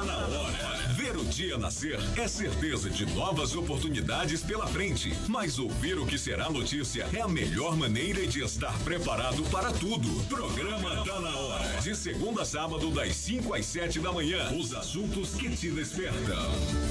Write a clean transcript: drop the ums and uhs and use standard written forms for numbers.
Tá na hora. Ver o dia nascer é certeza de novas oportunidades pela frente. Mas ouvir o que será notícia é a melhor maneira de estar preparado para tudo. Programa Tá na Hora. De segunda a sábado, das 5 às 7 da manhã. Os assuntos que te despertam.